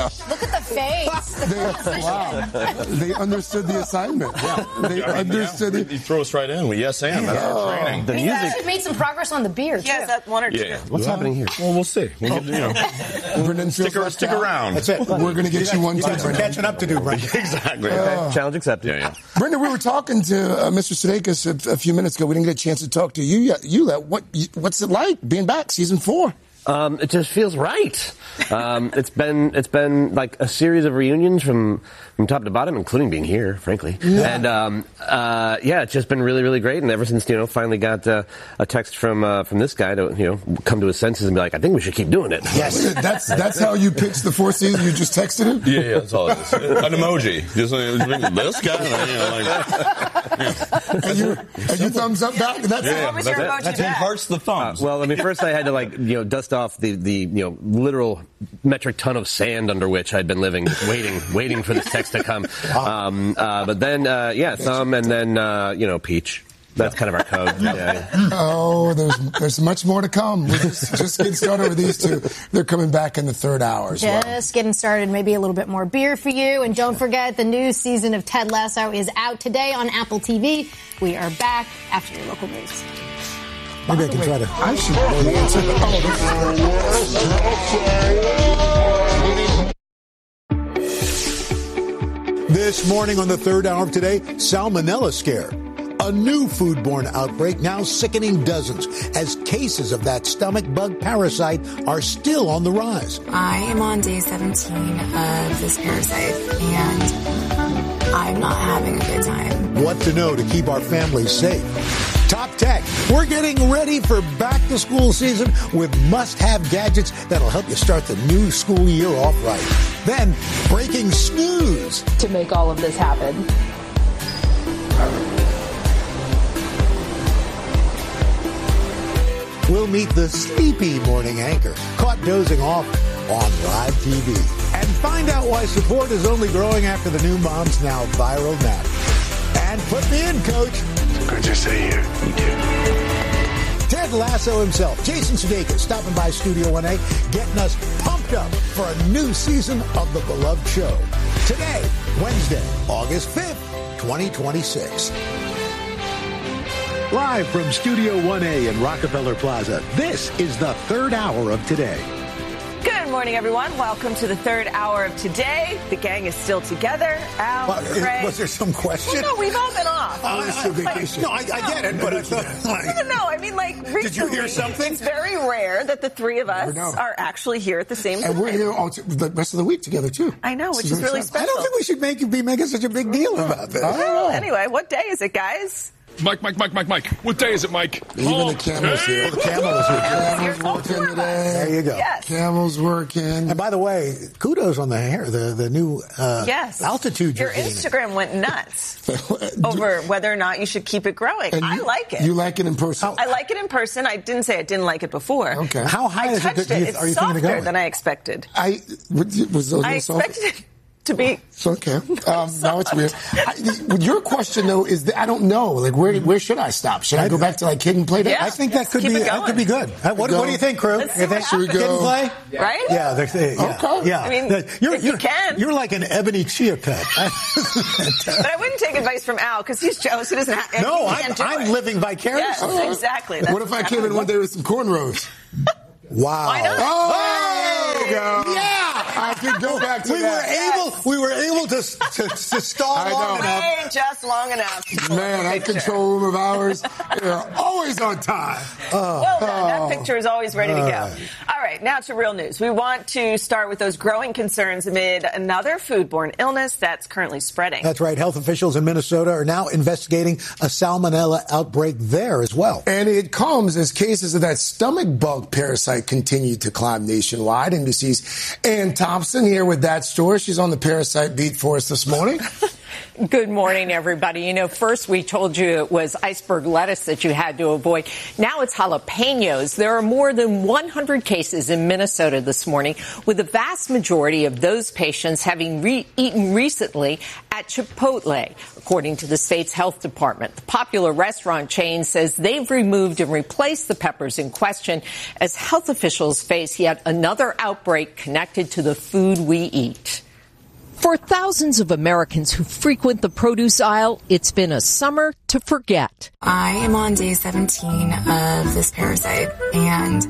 Look at the face. They understood the assignment. Yeah. They understood it. You throw us right in. We yes and. That's our training. The music made some progress on the beer, too. Yes, that one or two. What's happening here? Well, we'll see. We'll Brendan, stick around. That's it. We're going to get you one, too, Brendan. Catching up to do, Brendan. Exactly. Challenge accepted. Yeah. Brendan, we were talking to Mr. Sudeikis a few minutes ago. We didn't get a chance to talk to you yet. What's it like being back, season 4? It just feels right. It's been like a series of reunions from top to bottom, including being here, frankly. Yeah. And it's just been really, really great. And ever since finally got a text from this guy to come to his senses and be like, I think we should keep doing it. Yes, that's how you pitched the 4th season. You just texted him. Yeah, that's all it is. An emoji, just this guy. And you thumbs up back. That's it. What was your emoji That's back? hearts the thumbs. Well, I mean, first I had to dust off the literal metric ton of sand under which I'd been living, waiting for this text to come. But then, thumb, and then, peach. That's kind of our code. Yeah. Oh, there's much more to come. We're just getting started with these two. They're coming back in the 3rd hour as well. Just getting started. Maybe a little bit more beer for you. And don't forget, the new season of Ted Lasso is out today on Apple TV. We are back after your local news. Maybe I can try to. I should know the answer. This morning on the 3rd hour of today, salmonella scare. A new foodborne outbreak now sickening dozens as cases of that stomach bug parasite are still on the rise. I am on day 17 of this parasite, and I'm not having a good time. What to know to keep our families safe. Top Tech. We're getting ready for back-to-school season with must-have gadgets that'll help you start the new school year off right. Then, breaking snooze. To make all of this happen. We'll meet the sleepy morning anchor caught dozing off on live TV. And find out why support is only growing after the new Mom's Now viral nap. And put me in, Coach. Good to see you. You too. Ted Lasso himself, Jason Sudeikis, stopping by Studio 1A, getting us pumped up for a new season of the beloved show. Today, Wednesday, August 5th, 2026. Live from Studio 1A in Rockefeller Plaza, this is the 3rd hour of today. Good morning, everyone. Welcome to the 3rd hour of today. The gang is still together. Al, Craig. Was there some question? Well, no, we've all been off. I get it, but I thought... No, I mean, recently, did you hear something? It's very rare that the three of us are actually here at the same time. And we're here all the rest of the week together, too. I know, which is really special. I don't think we should be making such a big deal about this. Anyway, what day is it, guys? Mike. What day is it, Mike? Even the camel's here. The camel is here. Camel's working today. There you go. Yes. Camel's working. And by the way, kudos on the hair, the new altitude Your you're gaining. Instagram went nuts over whether or not you should keep it growing. I like it. You like it in person? I like it in person. I didn't say I didn't like it before. Okay. How high is it? It's softer than I expected. I expected it to be. It's okay. Now it's weird. Your question, though, is that I don't know. Where should I stop? Should I go back to Kid and Play? Yeah, I think that could be good. What do you think, crew? Should we Kid and Play? Right? Yeah. Okay. Yeah. I mean, you can. You're like an ebony chia pet. But I wouldn't take advice from Al because he's jealous. He doesn't have. No, I'm living vicariously. Yes, exactly. What if I came in one day with some cornrows? Wow. Why not? Oh, there you go. Yeah. I could go back to that. We were able to stall long enough. Wait, just long enough. Man, I control room of hours. They're always on time. Well done. That picture is always ready to go. All right, now to real news. We want to start with those growing concerns amid another foodborne illness that's currently spreading. That's right. Health officials in Minnesota are now investigating a salmonella outbreak there as well. And it comes as cases of that stomach bug parasite continue to climb nationwide. NBC's Ann Thompson here with that story. She's on the parasite beat for us this morning. Good morning, everybody. You know, first we told you it was iceberg lettuce that you had to avoid. Now it's jalapenos. There are more than 100 cases in Minnesota this morning, with the vast majority of those patients having eaten recently at Chipotle, according to the state's health department. The popular restaurant chain says they've removed and replaced the peppers in question as health officials face yet another outbreak connected to the food we eat. For thousands of Americans who frequent the produce aisle, it's been a summer to forget. I am on day 17 of this parasite, and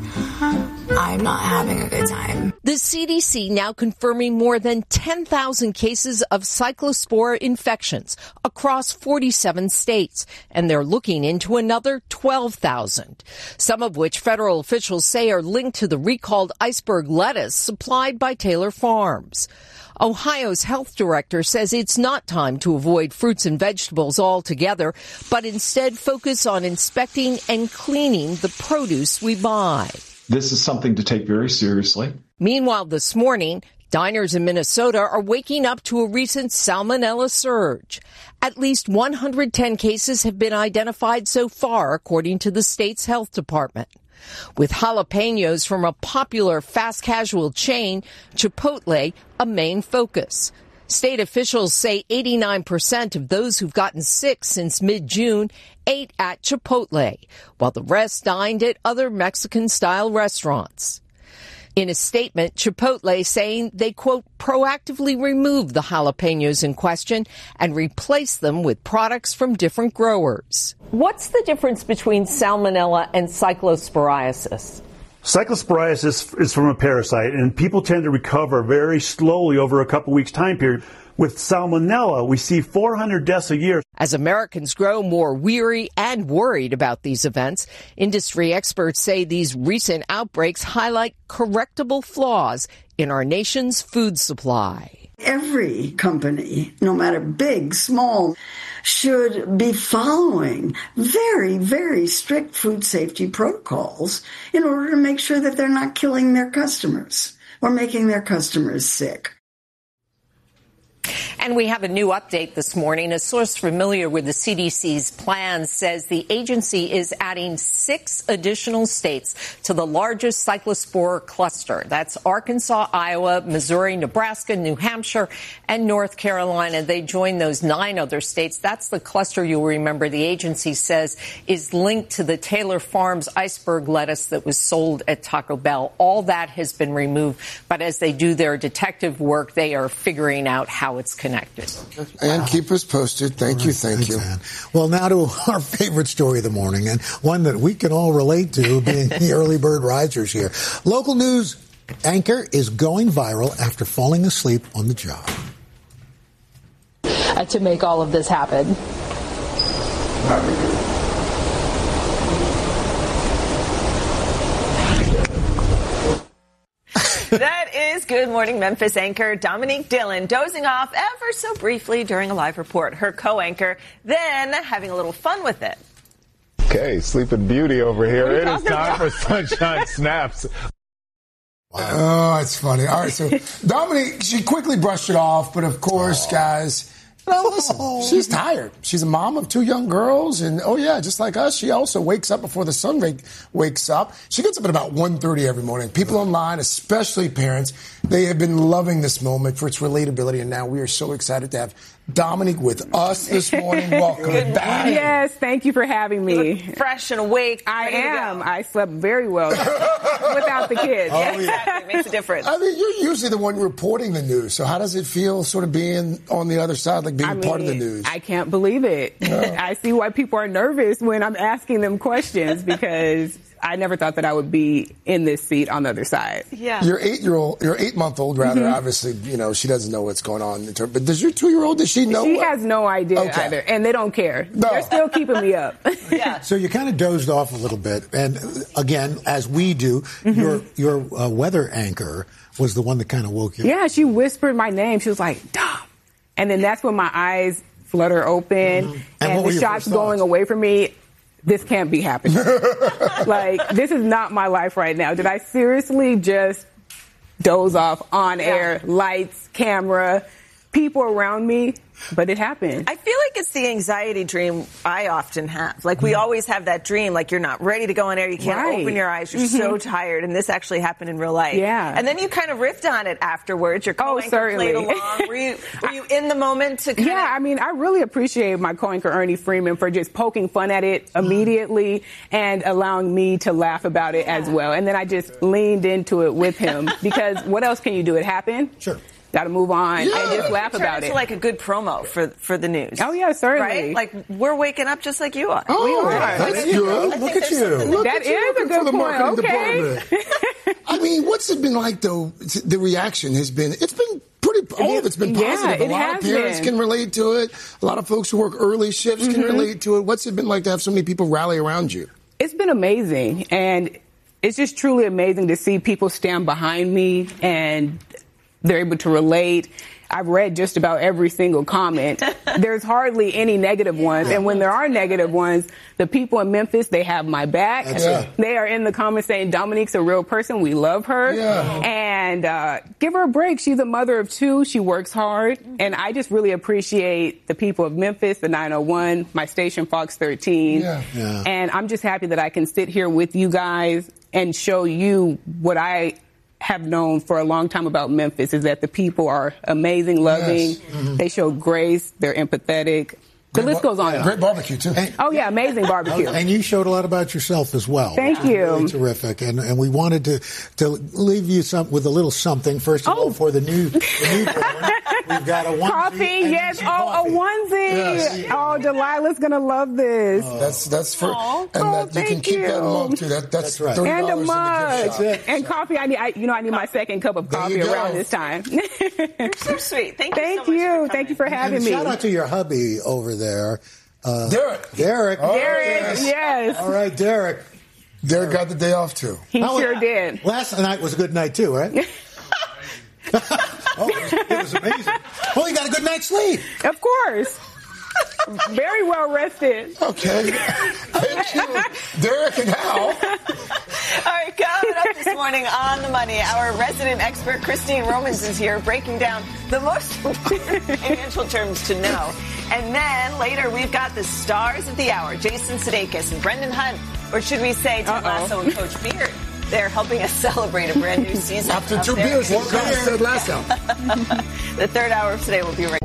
I'm not having a good time. The CDC now confirming more than 10,000 cases of cyclospora infections across 47 states, and they're looking into another 12,000, some of which federal officials say are linked to the recalled iceberg lettuce supplied by Taylor Farms. Ohio's health director says it's not time to avoid fruits and vegetables altogether, but instead focus on inspecting and cleaning the produce we buy. This is something to take very seriously. Meanwhile, this morning, diners in Minnesota are waking up to a recent salmonella surge. At least 110 cases have been identified so far, according to the state's health department. With jalapenos from a popular fast casual chain, Chipotle, a main focus. State officials say 89% of those who've gotten sick since mid-June ate at Chipotle, while the rest dined at other Mexican-style restaurants. In a statement, Chipotle saying they, quote, proactively removed the jalapenos in question and replaced them with products from different growers. What's the difference between salmonella and cyclosporiasis? Cyclosporiasis is from a parasite, and people tend to recover very slowly over a couple weeks time period. With salmonella, we see 400 deaths a year. As Americans grow more weary and worried about these events, industry experts say these recent outbreaks highlight correctable flaws in our nation's food supply. Every company, no matter big, small, should be following very, very strict food safety protocols in order to make sure that they're not killing their customers or making their customers sick. And we have a new update this morning. A source familiar with the CDC's plans says the agency is adding 6 additional states to the largest cyclospora cluster. That's Arkansas, Iowa, Missouri, Nebraska, New Hampshire, and North Carolina. They join those 9 other states. That's the cluster, you'll remember, the agency says is linked to the Taylor Farms iceberg lettuce that was sold at Taco Bell. All that has been removed, but as they do their detective work, they are figuring out how it's connected. And keep us posted. Thank you. Ann. Well, now to our favorite story of the morning, and one that we can all relate to, being the early bird risers here. Local news anchor is going viral after falling asleep on the job. To make all of this happen. That is Good Morning Memphis anchor Dominique Dillon dozing off ever so briefly during a live report. Her co-anchor then having a little fun with it. Okay, Sleeping Beauty over here. It is time for Sunshine Snaps. Oh, it's funny. All right, so Dominique, she quickly brushed it off, but of course, guys, listen, she's tired. She's a mom of 2 young girls, and just like us, she also wakes up before the sun wakes up. She gets up at about 1:30 every morning. People online, especially parents, they have been loving this moment for its relatability, and now we are so excited to have Dominique with us this morning. Welcome back. Yes, thank you for having me. Fresh and awake. I am. I slept very well without the kids. Oh, yeah. Exactly. It makes a difference. I mean, you're usually the one reporting the news, so how does it feel sort of being on the other side, like being part of the news? I can't believe it. No. I see why people are nervous when I'm asking them questions because I never thought that I would be in this seat on the other side. Yeah. Your 8-month-old, rather, obviously, you know, she doesn't know what's going on. But does your 2-year-old, does she know? She has no idea either, and they don't care. No. They're still keeping me up. Yeah. So you kind of dozed off a little bit. And again, as we do, your weather anchor was the one that kind of woke you up. Yeah, she whispered my name. She was like, Dom. And then that's when my eyes flutter open and the shot's going away from me. This can't be happening. Like, this is not my life right now. Did I seriously just doze off on air, lights, camera, people around me, but it happened. I feel like it's the anxiety dream I often have. Like, we always have that dream, like you're not ready to go on air, you can't open your eyes, you're so tired, and this actually happened in real life. Yeah. And then you kind of riffed on it afterwards. Your co-anchor played along. Were you in the moment to kind of... Yeah, I mean, I really appreciate my co-anchor Ernie Freeman for just poking fun at it immediately and allowing me to laugh about it as well. And then I just leaned into it with him because what else can you do? It happened. Sure. Got to move on and just laugh about it. It's like a good promo for the news. Oh, yeah, certainly. Right? Like, we're waking up just like you are. Oh, we are. that's good. Look at you. That is a good point. Okay. I mean, what's it been like, though? The reaction has been, it's been pretty, all of it's been positive. A lot of parents can relate to it. A lot of folks who work early shifts can relate to it. What's it been like to have so many people rally around you? It's been amazing. And it's just truly amazing to see people stand behind me and they're able to relate. I've read just about every single comment. There's hardly any negative ones. And when there are negative ones, the people in Memphis, they have my back. They are in the comments saying, Dominique's a real person. We love her. And give her a break. She's a mother of two. She works hard. And I just really appreciate the people of Memphis, the 901, my station, Fox 13. And I'm just happy that I can sit here with you guys and show you what I have known for a long time about Memphis, is that the people are amazing, loving. They show grace. They're empathetic. The list goes on. Great barbecue, too. Oh, yeah, amazing barbecue. And you showed a lot about yourself as well. Thank you. Really terrific. And we wanted to leave you with a little something. First of all, for the newborn, we've got a onesie. Coffee, yes. Oh, a onesie. Yes. Oh, Delilah's going to love this. That's for, and that you can keep that mug, too. That's right. $30 and a mug. In the and coffee. I need my second cup of coffee around this time. You're so sweet. Thank you so much. Thank you for having me. Shout out to your hubby over there. Derek. Oh, yes. All right, Derek. Derek got the day off, too. He sure did. Last night was a good night, too, right? It was amazing. Well, you got a good night's sleep. Of course. Very well rested. Okay. Thank you, Derek and Hal. All right, coming up this morning on The Money, our resident expert, Christine Romans, is here breaking down the most important financial terms to know. And then later, we've got the stars of the hour, Jason Sudeikis and Brendan Hunt, or should we say Ted Lasso and Coach Beard. They're helping us celebrate a brand new season. After 2 beers, Ted Lasso. The third hour of today will be right.